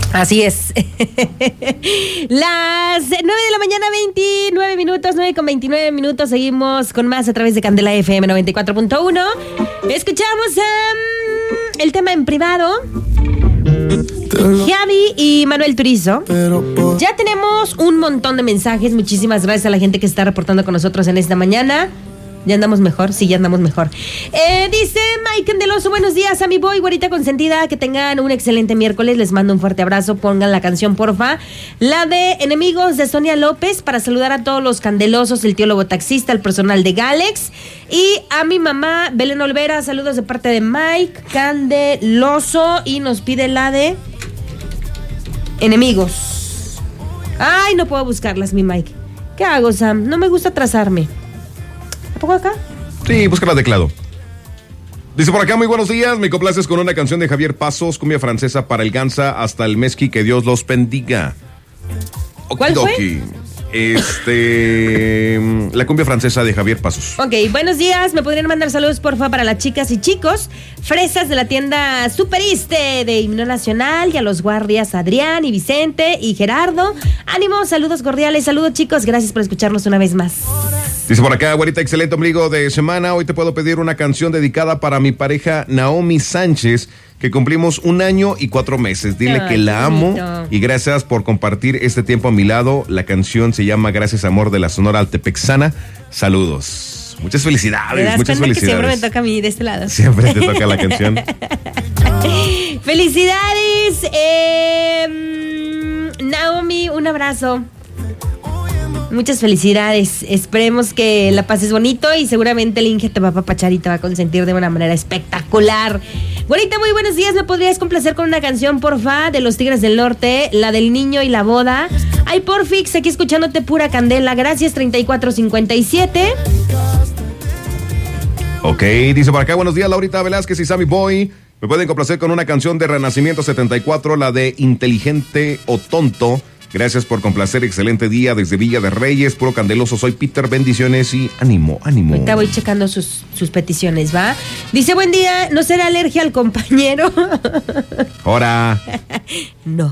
Así es. Las 9 de la mañana, 29 minutos, 9:29. Seguimos con más a través de Candela FM 94.1. Escuchamos el tema en privado. Javi y Manuel Turizo. Ya tenemos un montón de mensajes. Muchísimas gracias a la gente que está reportando con nosotros en esta mañana. ¿Ya andamos mejor? Sí, ya andamos mejor. Dice Mike Candeloso, buenos días a mi boy, güerita consentida, que tengan un excelente miércoles, les mando un fuerte abrazo, pongan la canción porfa, la de Enemigos de Sonia López, para saludar a todos los candelosos, el tío lobo taxista, el personal de Galex, y a mi mamá Belén Olvera, saludos de parte de Mike Candeloso, y nos pide la de Enemigos. Ay, no puedo buscarlas, mi Mike. ¿Qué hago, Sam? No me gusta trazarme. ¿Poco acá? Sí, búscala de teclado. Dice por acá, muy buenos días, me complaces con una canción de Javier Pasos, cumbia francesa para el Gansa hasta el Mezqui, que Dios los bendiga. ¿Cuál fue? La cumbia francesa de Javier Pasos. Ok, buenos días, me podrían mandar saludos porfa para las chicas y chicos fresas de la tienda Superiste de Himno Nacional, y a los guardias Adrián y Vicente y Gerardo. Ánimo, saludos cordiales, saludos chicos, gracias por escucharnos una vez más. Dice por acá, güerita, excelente ombligo de semana. Hoy te puedo pedir una canción dedicada para mi pareja Naomi Sánchez, que cumplimos 1 año y 4 meses. Dile que la amo y gracias por compartir este tiempo a mi lado. La canción se llama Gracias Amor, de la Sonora Altepexana. Saludos. Muchas felicidades, muchas felicidades. Que siempre me toca a mí de este lado. Siempre te toca la canción. Felicidades, Naomi, un abrazo. Muchas felicidades, esperemos que la pases bonito y seguramente el Inge te va a apapachar y te va a consentir de una manera espectacular. Güerita, muy buenos días, ¿me podrías complacer con una canción, porfa, de los Tigres del Norte, la del niño y la boda? Ay, porfix, aquí escuchándote pura candela, gracias, 3457. Ok, dice por acá, buenos días, Laurita Velázquez y Sammy Boy. Me pueden complacer con una canción de Renacimiento 74, la de Inteligente o Tonto. Gracias por complacer, excelente día desde Villa de Reyes, puro candeloso, soy Peter, bendiciones y ánimo, ánimo. Ahorita voy checando sus peticiones, ¿va? Dice, buen día, ¿no será alergia al compañero? Ahora. No,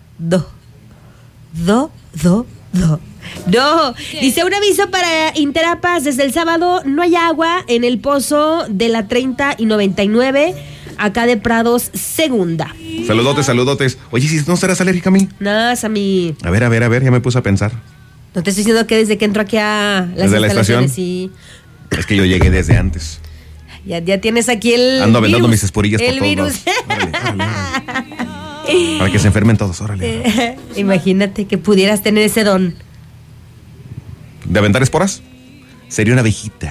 dice, un aviso para Interapas, desde el sábado no hay agua en el pozo de la 30 y 99, acá de Prados, segunda. Saludotes. Oye, si no serás alérgica a mí. No, Sammy. A ver, ya me puse a pensar. No te estoy diciendo que desde que entro aquí a las ¿desde instalaciones, la estación? Sí. Es que yo llegué desde antes. Ya tienes aquí el ando aventando mis esporillas por todos virus. Órale. Para que se enfermen todos, órale. Imagínate que pudieras tener ese don. ¿De aventar esporas? Sería una abejita.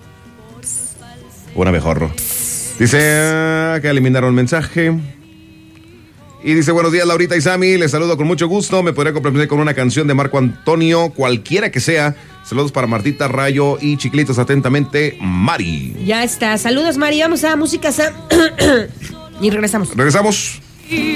O un abejorro. Dice que eliminaron mensaje. Y dice, buenos días, Laurita y Sammy, les saludo con mucho gusto. Me podría complacer con una canción de Marco Antonio, cualquiera que sea. Saludos para Martita, Rayo y Chiclitos, atentamente, Mari. Ya está, saludos, Mari, vamos a música, Sam. Y regresamos.